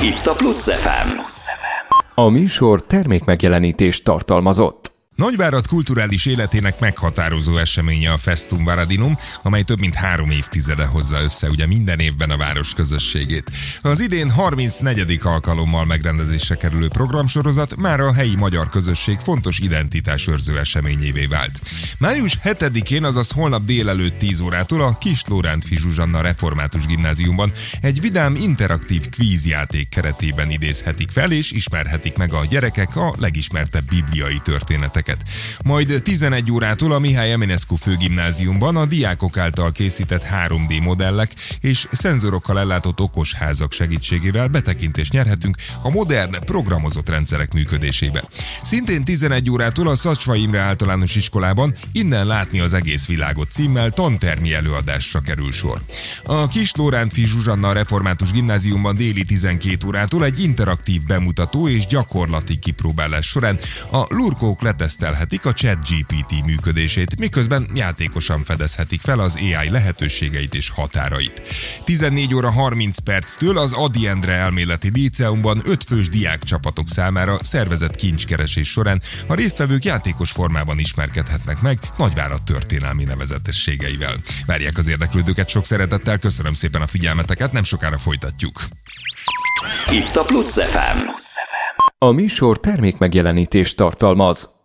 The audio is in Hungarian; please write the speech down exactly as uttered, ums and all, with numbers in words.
Itt a Plusz ef em. A műsor termékmegjelenítést tartalmazott. Nagyvárad kulturális életének meghatározó eseménye a Festum Varadinum, amely több mint három évtizede hozza össze ugye minden évben a város közösségét. Az idén harmincnegyedik alkalommal megrendezésre kerülő programsorozat már a helyi magyar közösség fontos identitásőrző eseményévé vált. május hetedikén, azaz holnap délelőtt tíz órától a Kis Lórántffy Zsuzsanna Református Gimnáziumban egy vidám interaktív kvízjáték keretében idézhetik fel és ismerhetik meg a gyerekek a legismertebb bibliai történeteket. Majd tizenegy órától a Mihály Eminescu Főgimnáziumban a diákok által készített három dé modellek és szenzorokkal ellátott okosházak segítségével betekintést nyerhetünk a modern, programozott rendszerek működésébe. Szintén tizenegy órától a Szacsvay Imre Általános Iskolában Innen látni az egész világot címmel tantermi előadásra kerül sor. A Kis Lórántffy Zsuzsanna Református Gimnáziumban déli tizenkét órától egy interaktív bemutató és gyakorlati kipróbálás során a lurkók letesztelhetik a ChatGPT működését, miközben játékosan fedezhetik fel az á i lehetőségeit és határait. tizennégy óra harminc perctől az Ady Endre Elméleti Líceumban ötfős diákcsapatok számára szervezett kincskeresés során a résztvevők játékos formában ismerkedhetnek meg Nagyvárad történelmi nevezetességeivel. Várják az érdeklődőket sok szeretettel, köszönöm szépen a figyelmeteket, nem sokára folytatjuk. Itt a Plusz ef em. A műsor termékmegjelenítést tartalmaz.